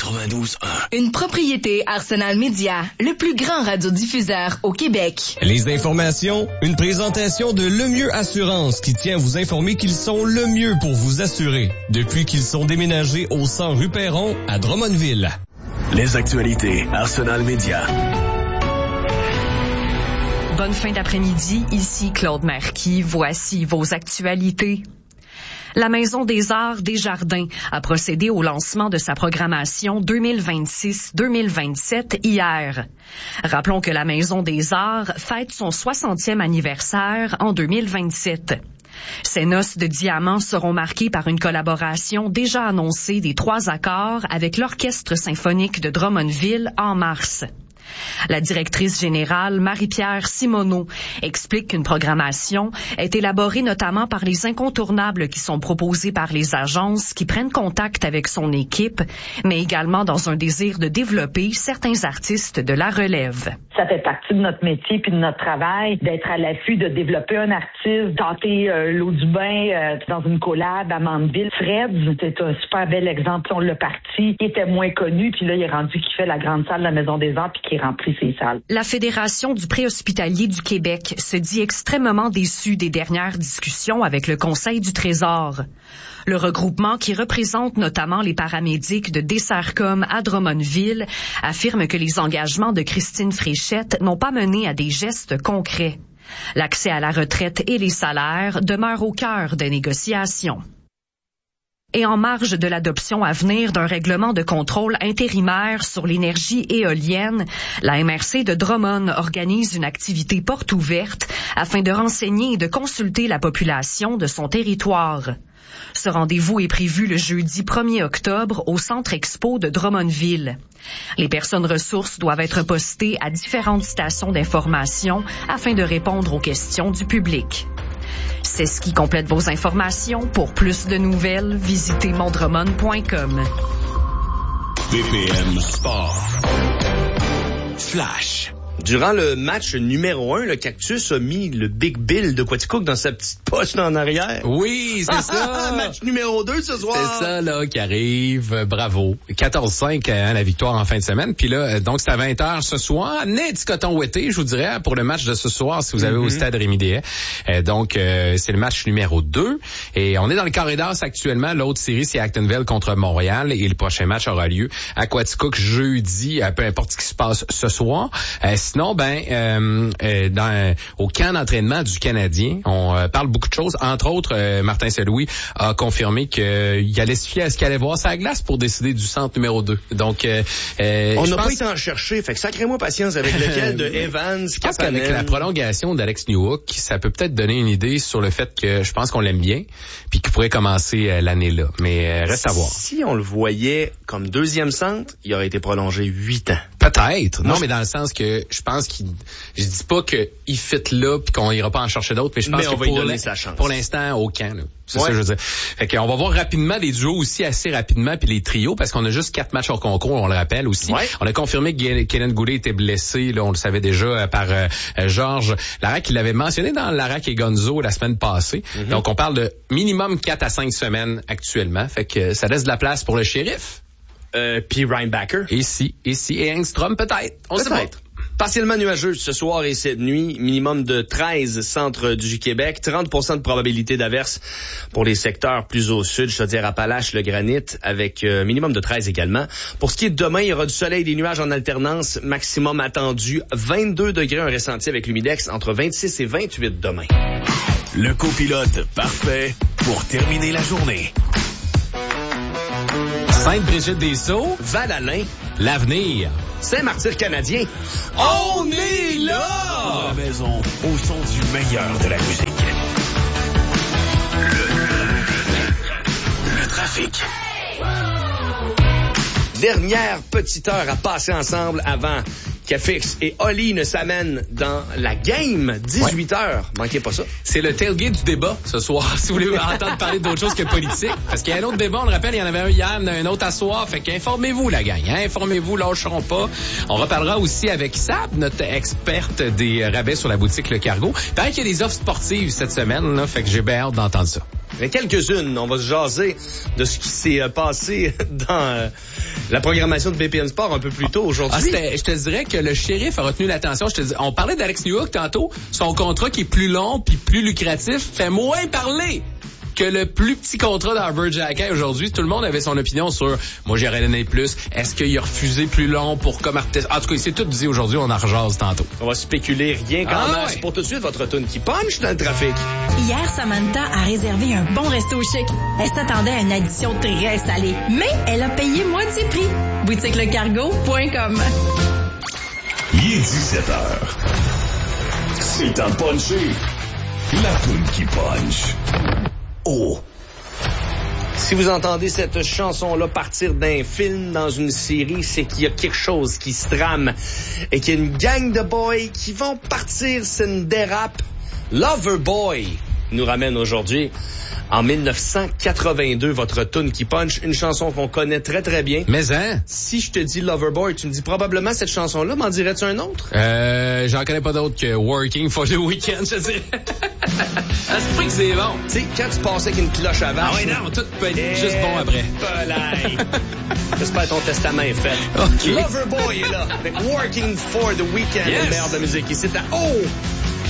92.1. Une propriété Arsenal Média, le plus grand radiodiffuseur au Québec. Les informations, une présentation de Le Mieux Assurance qui tient à vous informer qu'ils sont le mieux pour vous assurer depuis qu'ils sont déménagés au 100 rue Perron à Drummondville. Les actualités Arsenal Média. Bonne fin d'après-midi, ici Claude Marquis. Voici vos actualités. La Maison des Arts Desjardins a procédé au lancement de sa programmation 2026-2027 hier. Rappelons que la Maison des Arts fête son 60e anniversaire en 2027. Ces noces de diamants seront marquées par une collaboration déjà annoncée des 3 accords avec l'Orchestre symphonique de Drummondville en mars. La directrice générale, Marie-Pierre Simoneau, explique qu'une programmation est élaborée notamment par les incontournables qui sont proposés par les agences qui prennent contact avec son équipe, mais également dans un désir de développer certains artistes de la relève. Ça fait partie de notre métier puis de notre travail, d'être à l'affût, de développer un artiste, tenter l'eau du bain dans une collab à Mandeville. Fred, c'est un super bel exemple. On l'a parti, il était moins connu, puis là, il est rendu qui fait la grande salle de la Maison des Arts puis qui remplit ses salles. La Fédération du préhospitalier du Québec se dit extrêmement déçue des dernières discussions avec le Conseil du Trésor. Le regroupement, qui représente notamment les paramédics de Dessercom à Drummondville, affirme que les engagements de Christine Fréchette n'ont pas mené à des gestes concrets. L'accès à la retraite et les salaires demeurent au cœur des négociations. Et en marge de l'adoption à venir d'un règlement de contrôle intérimaire sur l'énergie éolienne, la MRC de Drummond organise une activité porte ouverte afin de renseigner et de consulter la population de son territoire. Ce rendez-vous est prévu le jeudi 1er octobre au Centre Expo de Drummondville. Les personnes ressources doivent être postées à différentes stations d'information afin de répondre aux questions du public. C'est ce qui complète vos informations. Pour plus de nouvelles, visitez mondremon.com. BPM Sport. Flash. Durant le match numéro 1, le Cactus a mis le Big Bill de Quaticook dans sa petite poche là en arrière. Oui, c'est ça. Match numéro 2 ce soir. C'est ça là qui arrive. Bravo. 14-5 la victoire en fin de semaine. Puis là, donc c'est à 20h ce soir. Amenez du coton ouetté, je vous dirais, pour le match de ce soir si vous avez au stade Rémy-Déhay. Donc c'est le match numéro 2. Et on est dans le corridor actuellement. L'autre série, c'est Actonville contre Montréal. Et le prochain match aura lieu à Quaticook jeudi, peu importe ce qui se passe ce soir. Sinon, au camp d'entraînement du Canadien, on parle beaucoup de choses. Entre autres, Martin Saint-Louis a confirmé qu'il allait se fier à ce qu'il allait voir sa glace pour décider du centre numéro 2. Donc, on n'a pas été en chercher. Fait que sacrez-moi patience avec lequel de Evans, je pense qu'avec la prolongation d'Alex Newhook, ça peut peut-être donner une idée sur le fait que je pense qu'on l'aime bien, puis qu'il pourrait commencer l'année là. Mais reste à voir. Si on le voyait comme deuxième centre, il aurait été prolongé 8 ans. Peut-être. Non, mais dans le sens que je pense je dis pas qu'il fit là puis qu'on ira pas en chercher d'autres, mais je pense que pour l'instant au camp là. C'est ça que je veux dire. Fait qu'on va voir rapidement les duos aussi assez rapidement puis les trios parce qu'on a juste 4 matchs hors concours, on le rappelle aussi. Ouais. On a confirmé que Kellen Goulet était blessé, là on le savait déjà par Georges Larac, il l'avait mentionné dans Larac et Gonzo la semaine passée. Donc on parle de minimum 4 à 5 semaines actuellement. Fait que ça laisse de la place pour le shérif. Puis Ryan Backer. Ici et Engstrom peut-être. On sait pas. Partiellement nuageux ce soir et cette nuit, minimum de 13 centres du Québec, 30% de probabilité d'averse pour les secteurs plus au sud, c'est-à-dire Appalaches, le Granit, avec minimum de 13 également. Pour ce qui est de demain, il y aura du soleil et des nuages en alternance, maximum attendu 22 degrés, un ressenti avec l'humidex entre 26 et 28 demain. Le copilote parfait pour terminer la journée. Sainte-Brigitte-des-Sceaux, Val-Alain, l'avenir, Saint-Martyr canadien. On est là! À la maison, au son du meilleur de la musique. Le trafic. Dernière petite heure à passer ensemble avant qu'Afix et Oli ne s'amènent dans la game. 18h. Manquez pas ça. C'est le tailgate du débat ce soir, si vous voulez entendre parler d'autre chose que politique. Parce qu'il y a un autre débat, on le rappelle, il y en avait un hier, un autre à soir. Fait qu'informez-vous, la gang. Informez-vous, lâcherons pas. On reparlera aussi avec Sab, notre experte des rabais sur la boutique Le Cargo. Pareil qu'il y a des offres sportives cette semaine, là, fait que j'ai bien hâte d'entendre ça. Mais quelques-unes. On va se jaser de ce qui s'est passé dans la programmation de BPM Sport un peu plus tôt aujourd'hui. Je te dirais que le shérif a retenu l'attention. On parlait d'Alex Newhook tantôt. Son contrat qui est plus long puis plus lucratif fait moins parler que le plus petit contrat d'Arbor Jackay aujourd'hui. Tout le monde avait son opinion sur moi j'aurais donné plus. Est-ce qu'il a refusé plus long pour comme artiste? En tout cas, il s'est tout dit aujourd'hui, on en rejase tantôt. On va spéculer rien qu'en masse. Pour tout de suite, votre tune qui punch dans le trafic. Hier, Samantha a réservé un bon resto chic. Elle s'attendait à une addition très salée, mais elle a payé moitié prix. boutiquelecargo.com. Il est 17h. C'est un puncher. La tune qui punch. Oh! Si vous entendez cette chanson-là partir d'un film, dans une série, c'est qu'il y a quelque chose qui se trame et qu'il y a une gang de boys qui vont partir, c'est une dérape. Loverboy nous ramène aujourd'hui en 1982, votre tune qui punch, une chanson qu'on connaît très très bien. Mais hein? Si je te dis Loverboy, tu me dis probablement cette chanson-là, m'en dirais-tu un autre? J'en connais pas d'autre que Working for the Weekend, je dirais. À ce prix que c'est bon. Tu sais, quand tu passais avec une cloche à vache. Ah ouais, non, tout peut être juste bon après. J'espère que ton testament est fait. Okay. Loverboy est là, avec Working for the Weekend, le meilleur de la musique. Ici, à